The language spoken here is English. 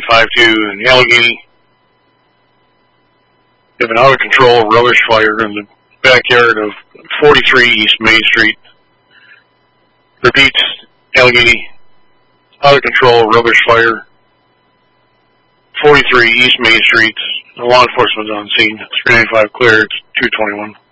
3952 in Allegheny. We have an out-of-control rubbish fire in the backyard of 43 East Main Street. Repeats, Allegheny, out-of-control rubbish fire, 43 East Main Street. Law enforcement's on scene. 395 clear, it's 221.